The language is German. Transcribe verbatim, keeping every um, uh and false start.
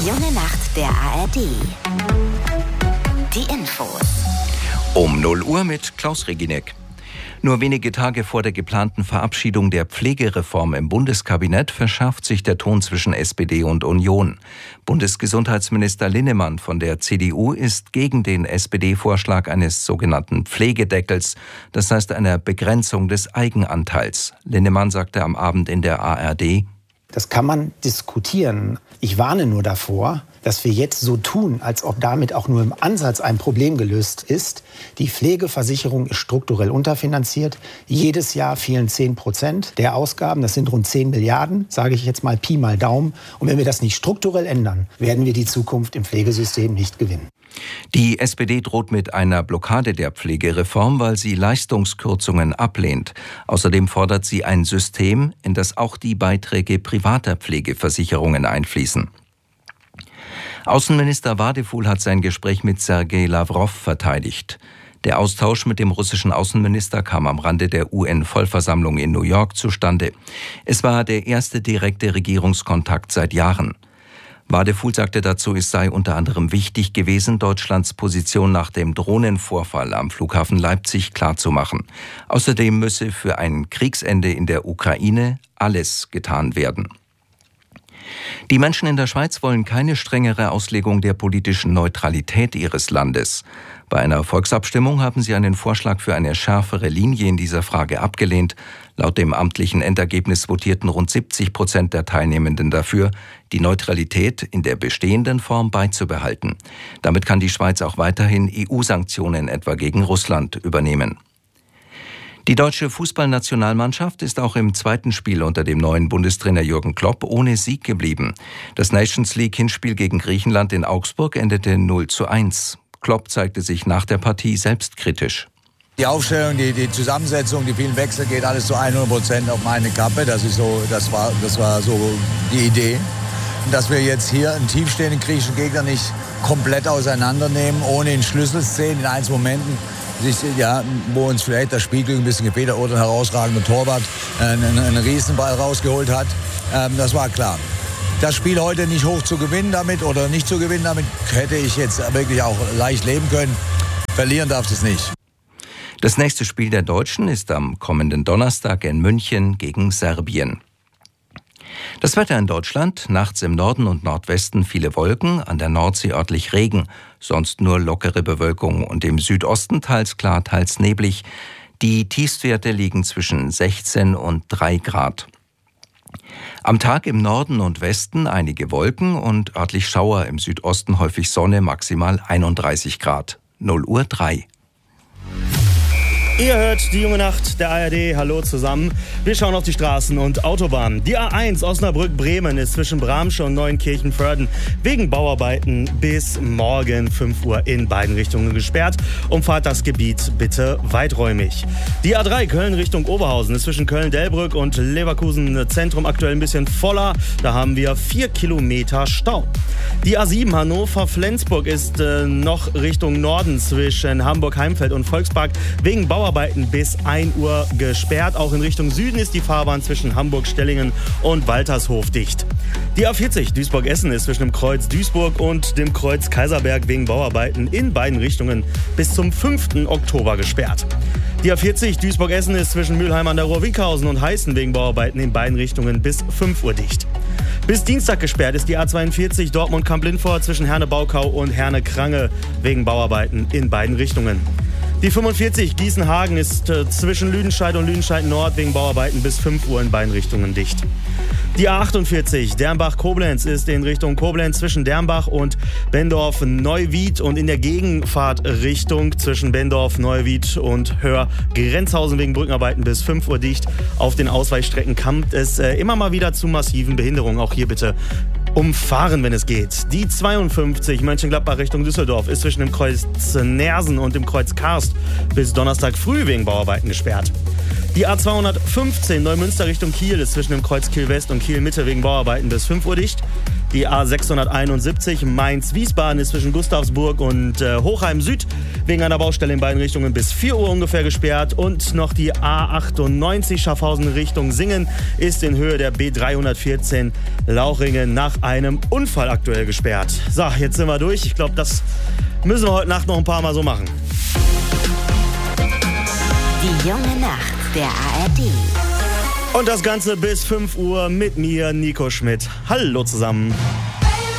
Junge Nacht der A R D. Die Infos. Um null Uhr mit Klaus Reginek. Nur wenige Tage vor der geplanten Verabschiedung der Pflegereform im Bundeskabinett verschärft sich der Ton zwischen S P D und Union. Bundesgesundheitsminister Linnemann von der C D U ist gegen den S P D-Vorschlag eines sogenannten Pflegedeckels, das heißt einer Begrenzung des Eigenanteils. Linnemann sagte am Abend in der A R D: Das kann man diskutieren. Ich warne nur davor, dass wir jetzt so tun, als ob damit auch nur im Ansatz ein Problem gelöst ist. Die Pflegeversicherung ist strukturell unterfinanziert. Jedes Jahr fehlen zehn Prozent der Ausgaben. Das sind rund zehn Milliarden, sage ich jetzt mal Pi mal Daumen. Und wenn wir das nicht strukturell ändern, werden wir die Zukunft im Pflegesystem nicht gewinnen. Die S P D droht mit einer Blockade der Pflegereform, weil sie Leistungskürzungen ablehnt. Außerdem fordert sie ein System, in das auch die Beiträge privater Pflegeversicherungen einfließen. Außenminister Wadephul hat sein Gespräch mit Sergei Lawrow verteidigt. Der Austausch mit dem russischen Außenminister kam am Rande der U N-Vollversammlung in New York zustande. Es war der erste direkte Regierungskontakt seit Jahren. Wadephul sagte dazu, es sei unter anderem wichtig gewesen, Deutschlands Position nach dem Drohnenvorfall am Flughafen Leipzig klarzumachen. Außerdem müsse für ein Kriegsende in der Ukraine alles getan werden. Die Menschen in der Schweiz wollen keine strengere Auslegung der politischen Neutralität ihres Landes. Bei einer Volksabstimmung haben sie einen Vorschlag für eine schärfere Linie in dieser Frage abgelehnt. Laut dem amtlichen Endergebnis votierten rund siebzig Prozent der Teilnehmenden dafür, die Neutralität in der bestehenden Form beizubehalten. Damit kann die Schweiz auch weiterhin E U-Sanktionen etwa gegen Russland übernehmen. Die deutsche Fußballnationalmannschaft ist auch im zweiten Spiel unter dem neuen Bundestrainer Jürgen Klopp ohne Sieg geblieben. Das Nations League-Hinspiel gegen Griechenland in Augsburg endete null zu eins. Klopp zeigte sich nach der Partie selbstkritisch. Die Aufstellung, die, die Zusammensetzung, die vielen Wechsel, geht alles zu hundert Prozent auf meine Kappe. Das ist so, das war, das war so die Idee. Und dass wir jetzt hier einen tiefstehenden griechischen Gegner nicht komplett auseinandernehmen, ohne in Schlüsselszenen, in einzelnen Momenten, ja, wo uns vielleicht das Spielglück ein bisschen gefehlt hat oder ein herausragender Torwart einen, einen Riesenball rausgeholt hat. Ähm, das war klar. Das Spiel heute nicht hoch zu gewinnen damit oder nicht zu gewinnen damit, hätte ich jetzt wirklich auch leicht leben können. Verlieren darf es nicht. Das nächste Spiel der Deutschen ist am kommenden Donnerstag in München gegen Serbien. Das Wetter in Deutschland: nachts im Norden und Nordwesten viele Wolken, an der Nordsee örtlich Regen, sonst nur lockere Bewölkung und im Südosten teils klar, teils neblig. Die Tiefstwerte liegen zwischen sechzehn und drei Grad. Am Tag im Norden und Westen einige Wolken und örtlich Schauer, im Südosten häufig Sonne, maximal einunddreißig Grad. null Uhr drei. Ihr hört die junge Nacht der A R D. Hallo zusammen. Wir schauen auf die Straßen und Autobahnen. Die A eins Osnabrück-Bremen ist zwischen Bramsche und Neuenkirchen-Vörden wegen Bauarbeiten bis morgen fünf Uhr in beiden Richtungen gesperrt. Umfahrt das Gebiet bitte weiträumig. Die A drei Köln Richtung Oberhausen ist zwischen Köln-Delbrück und Leverkusen Zentrum aktuell ein bisschen voller. Da haben wir vier Kilometer Stau. Die A sieben Hannover-Flensburg ist äh, noch Richtung Norden zwischen Hamburg-Heimfeld und Volkspark wegen Bauarbeiten bis ein Uhr gesperrt. Auch in Richtung Süden ist die Fahrbahn zwischen Hamburg-Stellingen und Waltershof dicht. Die A vierzig Duisburg-Essen ist zwischen dem Kreuz Duisburg und dem Kreuz Kaiserberg wegen Bauarbeiten in beiden Richtungen bis zum fünften Oktober gesperrt. Die A vierzig Duisburg-Essen ist zwischen Mülheim an der Ruhr-Wickhausen und Heißen wegen Bauarbeiten in beiden Richtungen bis fünf Uhr dicht. Bis Dienstag gesperrt ist die A zweiundvierzig Dortmund-Kamp-Lindfort zwischen Herne-Baukau und Herne-Krange wegen Bauarbeiten in beiden Richtungen. Die fünfundvierzig Gießen-Hagen ist äh, zwischen Lüdenscheid und Lüdenscheid-Nord wegen Bauarbeiten bis fünf Uhr in beiden Richtungen dicht. Die A achtundvierzig Dernbach-Koblenz ist in Richtung Koblenz zwischen Dernbach und Bendorf-Neuwied und in der Gegenfahrtrichtung zwischen Bendorf-Neuwied und Höhr-Grenzhausen wegen Brückenarbeiten bis fünf Uhr dicht. Auf den Ausweichstrecken kommt es äh, immer mal wieder zu massiven Behinderungen. Auch hier bitte umfahren, wenn es geht. Die zweiundfünfzig Mönchengladbach Richtung Düsseldorf ist zwischen dem Kreuz Nersen und dem Kreuz Karst bis Donnerstag früh wegen Bauarbeiten gesperrt. Die A zweihundertfünfzehn Neumünster Richtung Kiel ist zwischen dem Kreuz Kiel West und Kiel Mitte wegen Bauarbeiten bis fünf Uhr dicht. Die A sechshunderteinundsiebzig Mainz-Wiesbaden ist zwischen Gustavsburg und äh, Hochheim Süd wegen einer Baustelle in beiden Richtungen bis vier Uhr ungefähr gesperrt. Und noch die A achtundneunzig Schaffhausen Richtung Singen ist in Höhe der B dreihundertvierzehn Lauchringen nach einem Unfall aktuell gesperrt. So, jetzt sind wir durch. Ich glaube, das müssen wir heute Nacht noch ein paar Mal so machen. Die junge Nacht der A R D. Und das Ganze bis fünf Uhr mit mir, Nico Schmidt. Hallo zusammen.